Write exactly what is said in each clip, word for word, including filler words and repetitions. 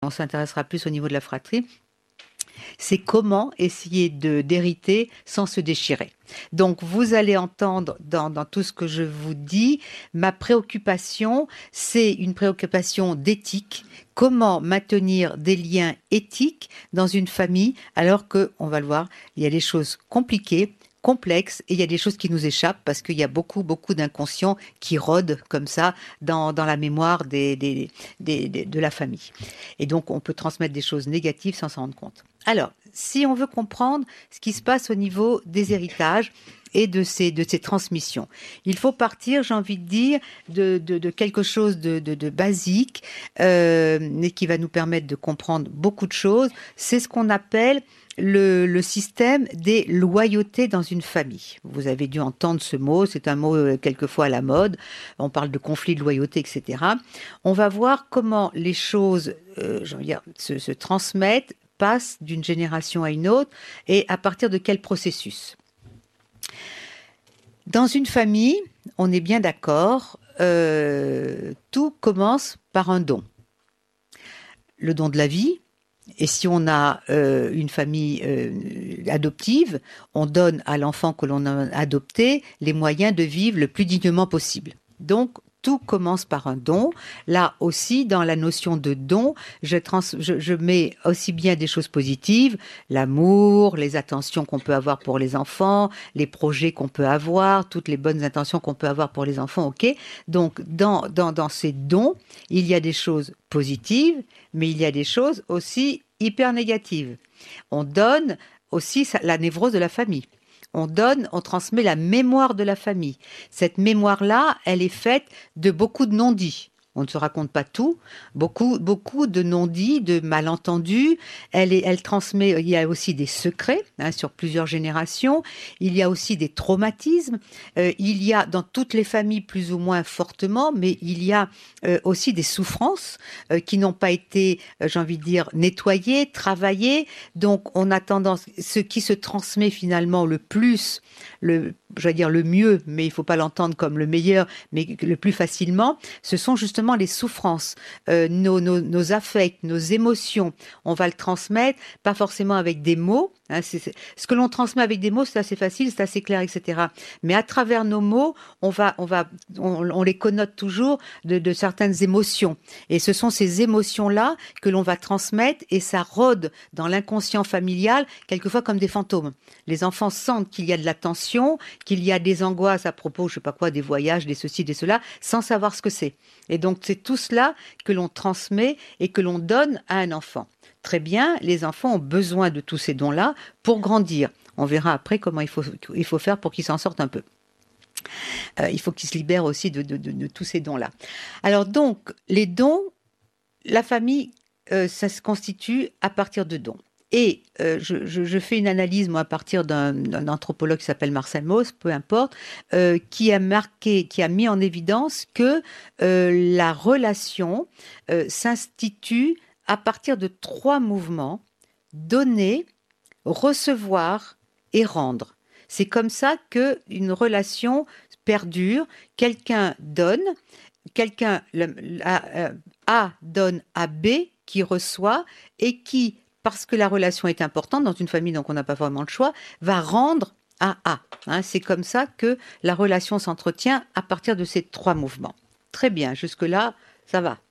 on s'intéressera plus au niveau de la fratrie, c'est comment essayer de, d'hériter sans se déchirer. Donc, vous allez entendre dans, dans tout ce que je vous dis, ma préoccupation, c'est une préoccupation d'éthique. Comment maintenir des liens éthiques dans une famille alors que, on va le voir, il y a des choses compliquées, complexes, et il y a des choses qui nous échappent parce qu'il y a beaucoup, beaucoup d'inconscients qui rôdent comme ça dans, dans la mémoire des, des, des, des, de la famille. Et donc, on peut transmettre des choses négatives sans s'en rendre compte. Alors, si on veut comprendre ce qui se passe au niveau des héritages et de ces, de ces transmissions, il faut partir, j'ai envie de dire, de, de, de quelque chose de, de, de basique, euh, et qui va nous permettre de comprendre beaucoup de choses. C'est ce qu'on appelle le, le système des loyautés dans une famille. Vous avez dû entendre ce mot, c'est un mot euh, quelquefois à la mode, on parle de conflit de loyauté, et cetera. On va voir comment les choses, euh, j'ai envie de dire, se, se transmettent, passe d'une génération à une autre et à partir de quel processus. Dans une famille, on est bien d'accord, euh, tout commence par un don. Le don de la vie, et si on a euh, une famille euh, adoptive, on donne à l'enfant que l'on a adopté les moyens de vivre le plus dignement possible. Donc, tout commence par un don. Là aussi, dans la notion de don, je, trans, je, je mets aussi bien des choses positives, l'amour, les attentions qu'on peut avoir pour les enfants, les projets qu'on peut avoir, toutes les bonnes intentions qu'on peut avoir pour les enfants, ok. Donc, dans, dans, dans ces dons, il y a des choses positives, mais il y a des choses aussi hyper négatives. On donne aussi la névrose de la famille. On donne, on transmet la mémoire de la famille. Cette mémoire-là, elle est faite de beaucoup de non-dits. On ne se raconte pas tout, beaucoup, beaucoup de non-dits, de malentendus. Elle, est, elle transmet, il y a aussi des secrets hein, sur plusieurs générations. Il y a aussi des traumatismes. Euh, il y a dans toutes les familles plus ou moins fortement, mais il y a euh, aussi des souffrances euh, qui n'ont pas été, euh, j'ai envie de dire, nettoyées, travaillées. Donc on a tendance, ce qui se transmet finalement le plus, le, je vais dire le mieux, mais il ne faut pas l'entendre comme le meilleur, mais le plus facilement, ce sont justement les souffrances, euh, nos, nos, nos affects, nos émotions. On va le transmettre, pas forcément avec des mots. Hein, c'est, c'est, ce que l'on transmet avec des mots, c'est assez facile, c'est assez clair, et cetera. Mais à travers nos mots, on va, on va, on, on les connote toujours de, de certaines émotions. Et ce sont ces émotions-là que l'on va transmettre et ça rôde dans l'inconscient familial, quelquefois comme des fantômes. Les enfants sentent qu'il y a de la tension, qu'il y a des angoisses à propos, je sais pas quoi, des voyages, des ceci, des cela, sans savoir ce que c'est. Et donc, c'est tout cela que l'on transmet et que l'on donne à un enfant. Très bien, les enfants ont besoin de tous ces dons-là pour grandir. On verra après comment il faut, il faut faire pour qu'ils s'en sortent un peu. Euh, il faut qu'ils se libèrent aussi de, de, de, de tous ces dons-là. Alors donc, les dons, la famille, euh, ça se constitue à partir de dons. Et euh, je, je, je fais une analyse, moi, à partir d'un, d'un anthropologue qui s'appelle Marcel Mauss, peu importe, euh, qui a marqué, qui a mis en évidence que euh, la relation euh, s'institue à partir de trois mouvements: donner, recevoir et rendre. C'est comme ça qu'une relation perdure. Quelqu'un donne, quelqu'un A, A donne à B qui reçoit et qui, parce que la relation est importante dans une famille, donc on n'a pas vraiment le choix, va rendre à A. Hein, c'est comme ça que la relation s'entretient à partir de ces trois mouvements. Très bien, jusque-là, ça va.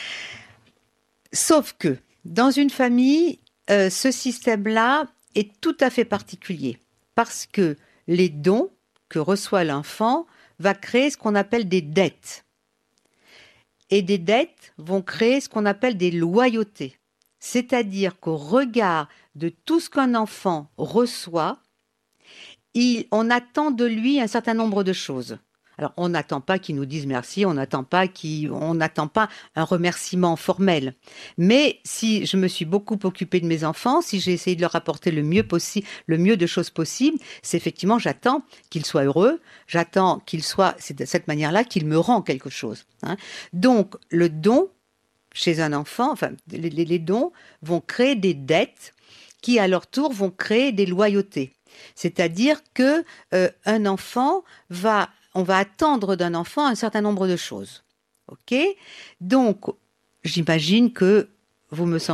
Sauf que dans une famille, euh, ce système-là est tout à fait particulier parce que les dons que reçoit l'enfant va créer ce qu'on appelle des dettes. Et des dettes vont créer ce qu'on appelle des loyautés. C'est-à-dire qu'au regard de tout ce qu'un enfant reçoit, il, on attend de lui un certain nombre de choses. Alors, on n'attend pas qu'il nous dise merci, on n'attend pas qu'il, on n'attend pas un remerciement formel. Mais si je me suis beaucoup occupée de mes enfants, si j'ai essayé de leur apporter le mieux possible, le mieux de choses possibles, c'est effectivement, j'attends qu'ils soient heureux, j'attends qu'ils soient, c'est de cette manière-là qu'il me rend quelque chose. Hein. Donc, le don, chez un enfant, enfin, les, les dons vont créer des dettes qui, à leur tour, vont créer des loyautés. C'est-à-dire que euh, un enfant va, on va attendre d'un enfant un certain nombre de choses. Ok ? Donc, j'imagine que vous me